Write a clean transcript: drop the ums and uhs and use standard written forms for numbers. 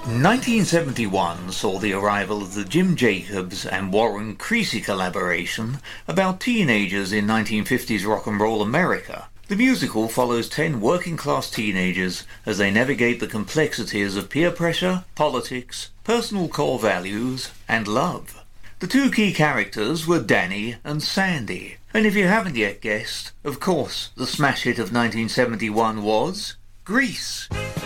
1971 saw the arrival of the Jim Jacobs and Warren Creasy collaboration about teenagers in 1950s rock and roll America. The musical follows 10 working-class teenagers as they navigate the complexities of peer pressure, politics, personal core values, and love. The two key characters were Danny and Sandy. And if you haven't yet guessed, of course, the smash hit of 1971 was Grease.